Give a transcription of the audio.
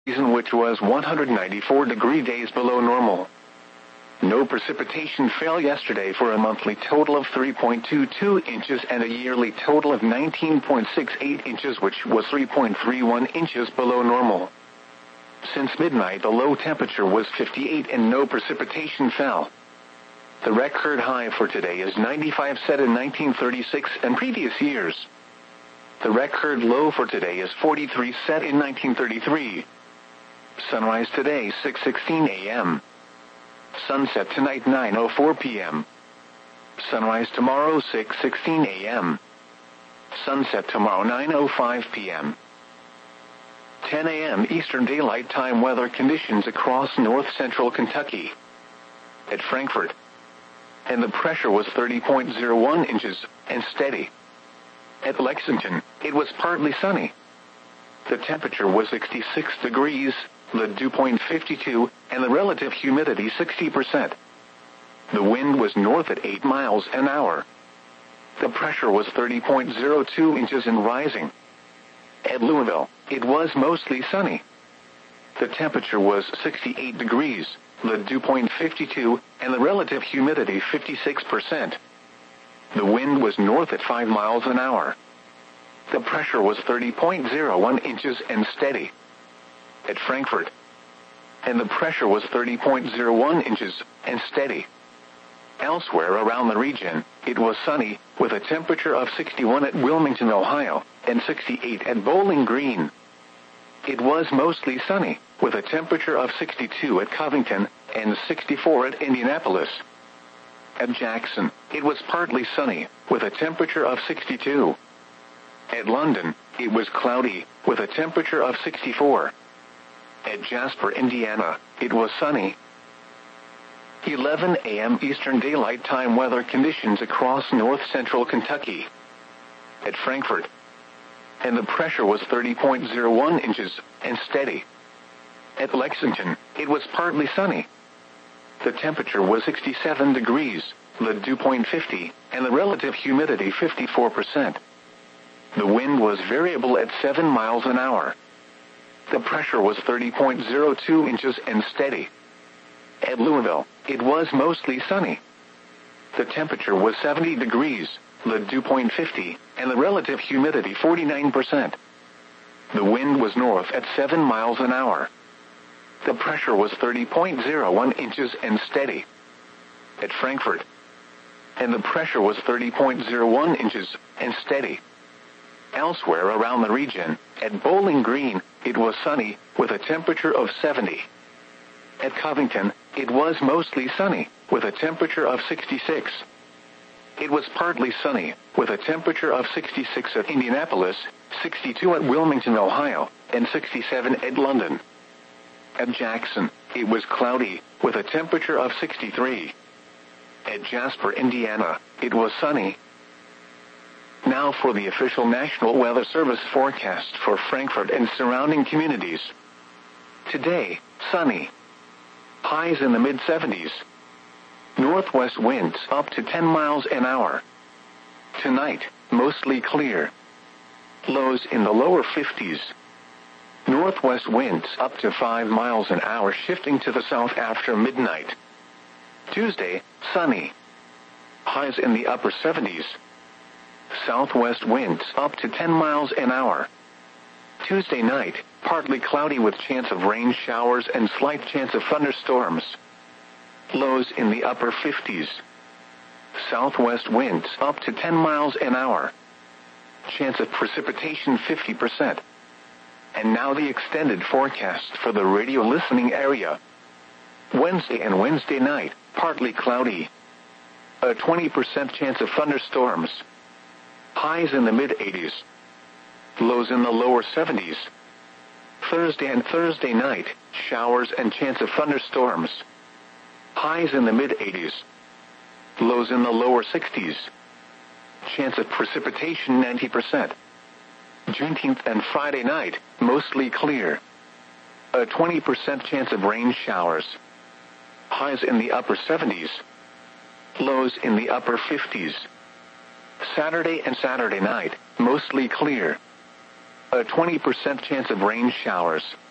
season, which was 194 degree days below normal. No precipitation fell yesterday for a monthly total of 3.22 inches and a yearly total of 19.68 inches, which was 3.31 inches below normal. Since midnight, the low temperature was 58 and no precipitation fell. The record high for today is 95, set in 1936 and previous years. The record low for today is 43, set in 1933. Sunrise today 6:16 a.m. Sunset tonight 9:04 p.m. Sunrise tomorrow 6:16 a.m. Sunset tomorrow 9:05 p.m. 10 a.m. Eastern Daylight Time weather conditions across north-central Kentucky. At Frankfort, and the pressure was 30.01 inches and steady. At Lexington, it was partly sunny. The temperature was 66 degrees, the dew point 52, and the relative humidity 60%. The wind was north at 8 miles an hour. The pressure was 30.02 inches and rising. At Louisville, it was mostly sunny. The temperature was 68 degrees, the dew point 52, and the relative humidity 56%. The wind was north at 5 miles an hour. The pressure was 30.01 inches and steady. At Frankfort, and the pressure was 30.01 inches and steady. Elsewhere around the region, it was sunny, with a temperature of 61 at Wilmington, Ohio, and 68 at Bowling Green. It was mostly sunny, with a temperature of 62 at Covington and 64 at Indianapolis. At Jackson, it was partly sunny, with a temperature of 62. At London, it was cloudy, with a temperature of 64. At Jasper, Indiana, it was sunny. 11 a.m. Eastern Daylight Time weather conditions across north-central Kentucky. At Frankfort, and the pressure was 30.01 inches and steady. At Lexington, it was partly sunny. The temperature was 67 degrees, the dew point 50, and the relative humidity 54%. The wind was variable at 7 miles an hour. The pressure was 30.02 inches and steady. At Louisville, it was mostly sunny. The temperature was 70 degrees, the dew point 50, and the relative humidity 49%. The wind was north at 7 miles an hour. The pressure was 30.01 inches and steady. At Frankfort, and the pressure was 30.01 inches and steady. Elsewhere around the region, at Bowling Green, it was sunny, with a temperature of 70. At Covington, it was mostly sunny, with a temperature of 66. It was partly sunny, with a temperature of 66 at Indianapolis, 62 at Wilmington, Ohio, and 67 at London. At Jackson, it was cloudy, with a temperature of 63. At Jasper, Indiana, it was sunny. Now for the official National Weather Service forecast for Frankfort and surrounding communities. Today, sunny. Highs in the mid-70s. Northwest winds up to 10 miles an hour. Tonight, mostly clear. Lows in the lower 50s. Northwest winds up to 5 miles an hour, shifting to the south after midnight. Tuesday, sunny. Highs in the upper 70s. Southwest winds up to 10 miles an hour. Tuesday night, partly cloudy with chance of rain showers and slight chance of thunderstorms. Lows in the upper 50s. Southwest winds up to 10 miles an hour. Chance of precipitation 50%. And now the extended forecast for the radio listening area. Wednesday and Wednesday night, partly cloudy. A 20% chance of thunderstorms. Highs in the mid-80s. Lows in the lower 70s. Thursday and Thursday night, showers and chance of thunderstorms. Highs in the mid-80s. Lows in the lower 60s. Chance of precipitation 90%. Juneteenth and Friday night, mostly clear. A 20% chance of rain showers. Highs in the upper 70s. Lows in the upper 50s. Saturday and Saturday night, mostly clear. A 20% chance of rain showers.